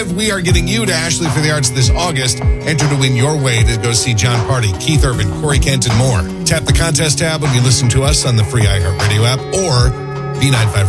5, we are getting you to Ashley for the Arts this August. Enter to win your way to go see John Party, Keith Urban, Corey Kent, and more. Tap the contest tab when you listen to us on the free iHeartRadio app or B95